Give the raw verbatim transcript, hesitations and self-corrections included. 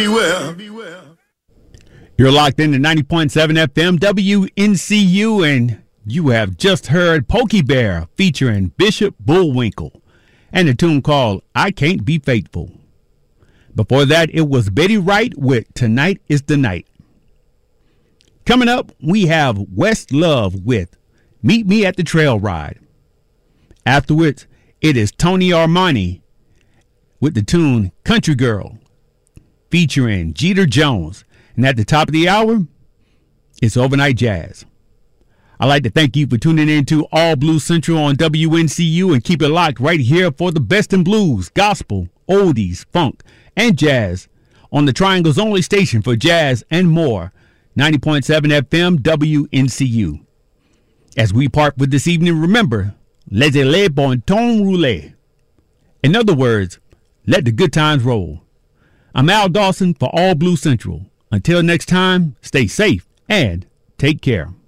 Beware. You're locked into ninety point seven F M W N C U, and you have just heard Pokey Bear featuring Bishop Bullwinkle and a tune called I Can't Be Faithful. Before that, it was Betty Wright with Tonight is the Night. Coming up, we have Westlove with Meet Me at the Trail Ride. Afterwards, it is Tony Armani with the tune Country Girl featuring Jeter Jones. And at the top of the hour, it's Overnight Jazz. I'd like to thank you for tuning in to All Blues Central on W N C U, and keep it locked right here for the best in blues, gospel, oldies, funk, and jazz on the Triangle's only station for jazz and more, ninety point seven F M W N C U. As we part with this evening, remember, laissez-les bon temps rouler. In other words, let the good times roll. I'm Al Dawson for All Blues Central. Until next time, stay safe and take care.